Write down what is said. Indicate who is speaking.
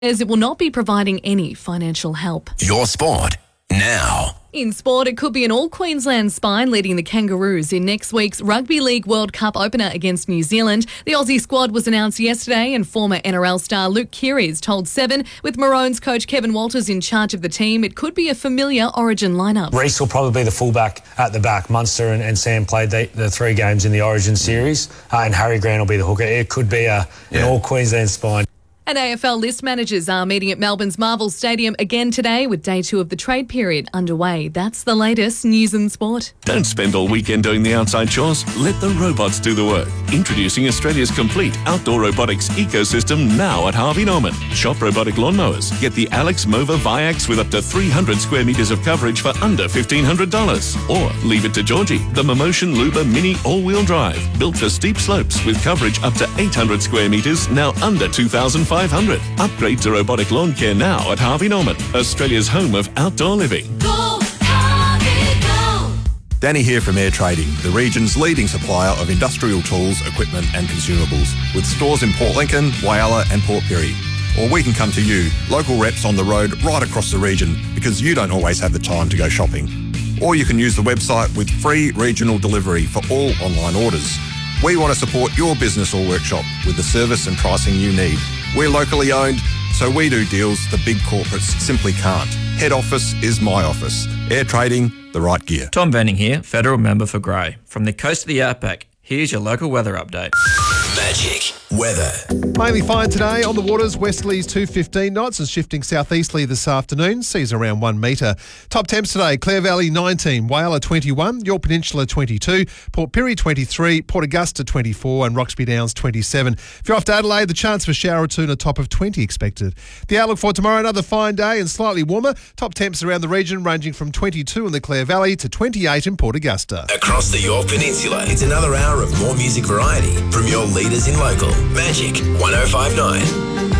Speaker 1: It will not be providing any financial help.
Speaker 2: Your sport now.
Speaker 1: In sport, it could be an all-Queensland spine leading the Kangaroos in next week's Rugby League World Cup opener against New Zealand. The Aussie squad was announced yesterday and former NRL star Luke Keary's told Seven. With Maroons coach Kevin Walters in charge of the team, it could be a familiar Origin lineup.
Speaker 3: Reece will probably be the fullback at the back. Munster and Sam played the 3 games in the Origin series, and Harry Grant will be the hooker. It could be an all-Queensland spine.
Speaker 1: And AFL list managers are meeting at Melbourne's Marvel Stadium again today with day 2 of the trade period underway. That's the latest news and sport.
Speaker 4: Don't spend all weekend doing the outside chores. Let the robots do the work. Introducing Australia's complete outdoor robotics ecosystem now at Harvey Norman. Shop robotic lawnmowers. Get the Alex Mova Viax with up to 300 square metres of coverage for under $1,500. Or leave it to Georgie, the Momotion Luba Mini all-wheel drive. Built for steep slopes with coverage up to 800 square metres, now under $2,500. Upgrade to robotic lawn care now at Harvey Norman, Australia's home of outdoor living.
Speaker 5: Go, Harvey, go!
Speaker 6: Danny here from Air Trading, the region's leading supplier of industrial tools, equipment and consumables, with stores in Port Lincoln, Whyalla and Port Pirie. Or we can come to you, local reps on the road right across the region, because you don't always have the time to go shopping. Or you can use the website with free regional delivery for all online orders. We want to support your business or workshop with the service and pricing you need. We're locally owned, so we do deals the big corporates simply can't. Head office is my office. Air Trading, the right gear.
Speaker 7: Tom Venning here, Federal Member for Grey. From the coast of the Outback, here's your local weather update.
Speaker 2: Magic weather.
Speaker 8: Mainly fine today on the waters. Westerlies 215 knots and shifting southeasterly this afternoon. Seas around 1 metre. Top temps today: Clare Valley 19, Whyalla 21, York Peninsula 22, Port Pirie 23, Port Augusta 24 and Roxby Downs 27. If you're off to Adelaide, the chance for shower or two and a top of 20 expected. The outlook for tomorrow: another fine day and slightly warmer. Top temps around the region ranging from 22 in the Clare Valley to 28 in Port Augusta.
Speaker 2: Across the York Peninsula, it's another hour of more music variety from your leaders in local. Magic 105.9.